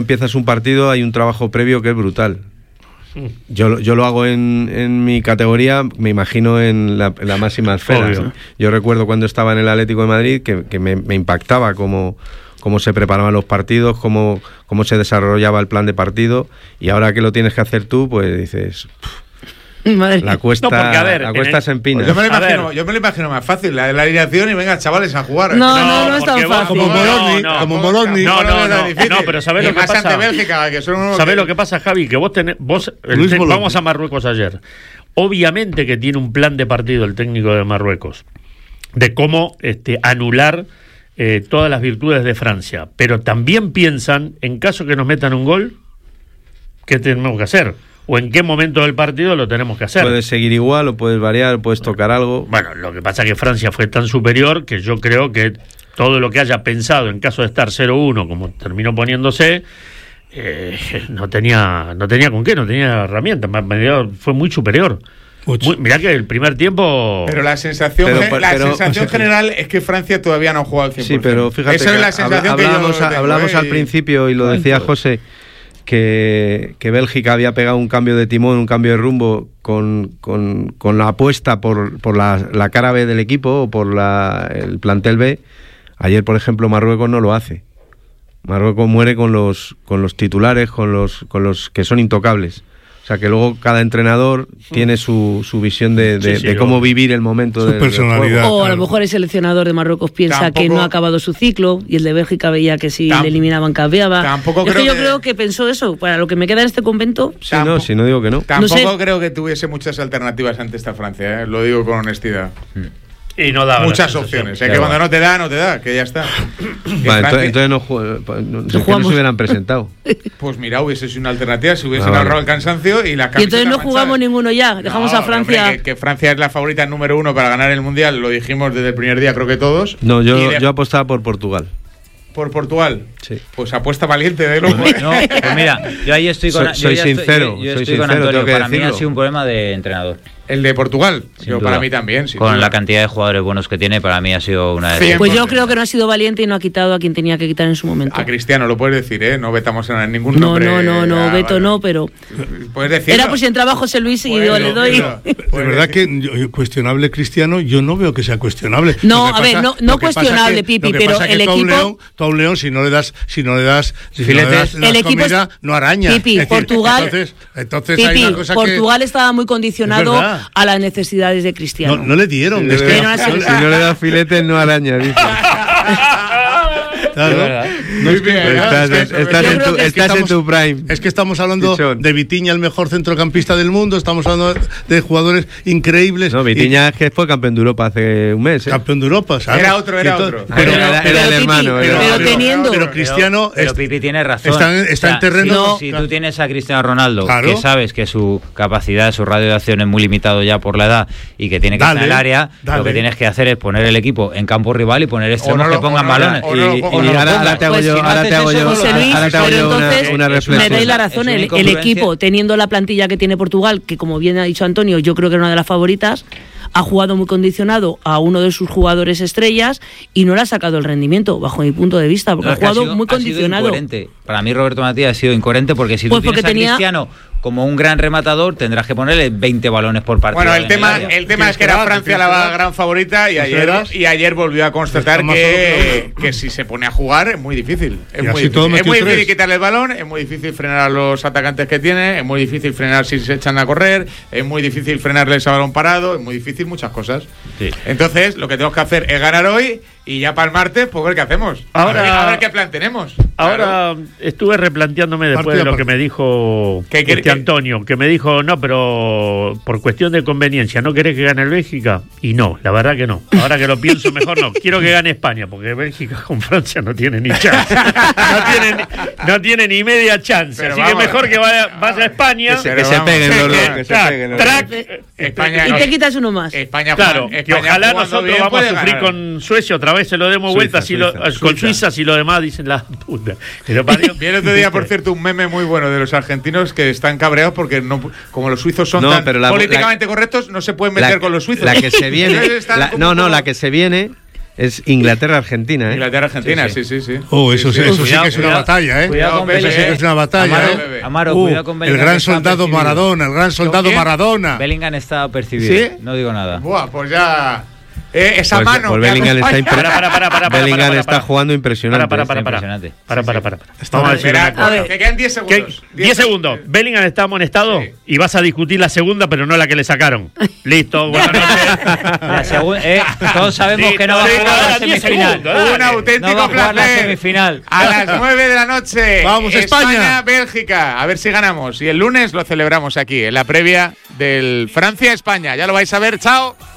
empiezas un partido hay un trabajo previo que es brutal. Yo lo hago en mi categoría, me imagino en la máxima esfera. ¿No? Yo recuerdo cuando estaba en el Atlético de Madrid que me impactaba cómo se preparaban los partidos, cómo se desarrollaba el plan de partido, y ahora que lo tienes que hacer tú, pues dices... La cuesta se empina. Pues yo me lo imagino más fácil, la alineación y venga, chavales, a jugar. No es tan fácil. Como Molotni. No, pero ¿sabés lo que pasa? Ante Bélgica, que son ¿sabés lo que pasa, Javi? Que vamos a Marruecos ayer. Obviamente que tiene un plan de partido el técnico de Marruecos, de cómo anular todas las virtudes de Francia, pero también piensan, en caso que nos metan un gol, ¿qué tenemos que hacer? ¿O en qué momento del partido lo tenemos que hacer? Puedes seguir igual, o puedes variar, puedes tocar algo. Bueno, lo que pasa es que Francia fue tan superior que yo creo que todo lo que haya pensado en caso de estar 0-1, como terminó poniéndose, no tenía con qué, no tenía herramientas. Fue muy superior. Mirá que el primer tiempo... Pero la sensación general es que Francia todavía no ha jugado al 100%. Sí, pero fíjate, esa es la sensación hablamos al principio, y lo decía José, que Bélgica había pegado un cambio de timón, un cambio de rumbo con la apuesta por la cara B del equipo, o por el plantel B. Ayer, por ejemplo, Marruecos no lo hace. Marruecos muere con los titulares, con los que son intocables. O sea, que luego cada entrenador tiene su visión de cómo vivir el momento de personalidad. O a lo mejor el seleccionador de Marruecos piensa que no ha acabado su ciclo, y el de Bélgica veía que si le eliminaban cambiaba. Yo creo que pensó eso. Para lo que me queda en este convento... Si no digo que no. Tampoco creo que tuviese muchas alternativas ante esta Francia, lo digo con honestidad. Y no daba muchas opciones. Que cuando no te da, que ya está. Entonces no se hubieran presentado. Pues mira, hubiese sido una alternativa si hubiesen ahorrado el cansancio y la camiseta. Y entonces no jugamos ninguno ya, dejamos a Francia. Hombre, que Francia es la favorita número 1 para ganar el Mundial, lo dijimos desde el primer día, creo que todos. No, yo apostaba por Portugal. ¿Por Portugal? Sí. Pues apuesta valiente de loco. No, pues mira, yo ahí estoy con soy sincero. Yo estoy con Antonio. Para mí ha sido un problema de entrenador. ¿El de Portugal? Para mí también. Con la cantidad de jugadores buenos que tiene, para mí ha sido una de... Pues yo creo que no ha sido valiente y no ha quitado a quien tenía que quitar en su momento. A Cristiano lo puedes decir, no vetamos en ningún nombre. No, veto no, pero... Puedes decirlo. Era pues si entraba José Luis y yo le doy... De verdad que cuestionable Cristiano, yo no veo que sea cuestionable. No, a ver, no cuestionable, Pipi, pero el equipo... Tú a un león, si no le das filetes, el equipo comida, no araña. Pipi, Portugal... Entonces Pipi, hay una cosa Portugal estaba muy condicionado a las necesidades de Cristiano. No le dieron. Si no le das filetes, no araña, dice. Claro. Muy bien. Estás en tu prime. Es que estamos hablando de Vitinha, el mejor centrocampista del mundo. Estamos hablando de jugadores increíbles. No, Vitinha es que fue campeón de Europa hace un mes. Campeón de Europa, ¿sabes? Era otro. Era el hermano. Pero Cristiano. Pero Pipi tiene razón. Está en terreno. Si tú tienes a Cristiano Ronaldo, que sabes que su capacidad, su radio de acción es muy limitado ya por la edad y que tiene que estar en el área, lo que tienes que hacer es poner el equipo en campo rival y poner extremos que pongan balones. Ahora te hago yo una reflexión. Me dais la razón, el equipo, teniendo la plantilla que tiene Portugal, que como bien ha dicho Antonio, yo creo que era una de las favoritas, ha jugado muy condicionado a uno de sus jugadores estrellas y no le ha sacado el rendimiento, bajo mi punto de vista, porque ha jugado muy condicionado. Para mí Roberto Matías ha sido incoherente, porque si tú tienes a Cristiano como un gran rematador, tendrás que ponerle 20 balones por partido. Bueno, el tema es que era Francia la gran favorita y ayer volvió a constatar que si se pone a jugar es muy difícil. Es muy difícil quitarle el balón, es muy difícil frenar a los atacantes que tiene, es muy difícil frenar si se echan a correr, es muy difícil frenarles a balón parado, es muy difícil muchas cosas. Sí. Entonces, lo que tenemos que hacer es ganar hoy y ya para el martes, pues ver qué hacemos. A ver qué plan tenemos. Ahora estuve replanteándome después de lo que me dijo Antonio, que me dijo, no, pero por cuestión de conveniencia, ¿no querés que gane el Bélgica? Y no, la verdad que no. Ahora que lo pienso mejor, no. Quiero que gane España, porque Bélgica con Francia no tiene ni chance. No tiene ni media chance. Pero así que mejor que vaya a España. Que se peguen los dos. España, y te quitas uno más. España, que ojalá nosotros vamos a sufrir con Suecia otra vez, se lo demos vuelta, con Suiza, si lo demás dicen la puta. Viene otro día, por cierto, un meme muy bueno de los argentinos que están cabreados porque como los suizos son tan políticamente correctos, no se pueden meter con los suizos. La que se viene, la que se viene Es Inglaterra-Argentina, ¿eh? Inglaterra-Argentina, sí. Eso sí que es una batalla, ¿eh? Cuidado con eso sí que es una batalla, Amaro, cuidado con Bellingham. El gran soldado Maradona, Bellingham está percibido. ¿Sí? No digo nada. Buah, pues ya... esa pues, mano. Pues Bellingham está jugando impresionante. Para. Vamos a decir una cosa. Que quedan 10 segundos. 10 segundos. Bellingham está amonestado y vas a discutir la segunda, pero no la que le sacaron. Listo, buenas noches. Todos sabemos que no va a jugar la semifinal. Un auténtico placer. A las 9 de la noche. Vamos, España. Bélgica. A ver si ganamos. Y el lunes lo celebramos aquí, en la previa del Francia-España. Ya lo vais a ver. Chao.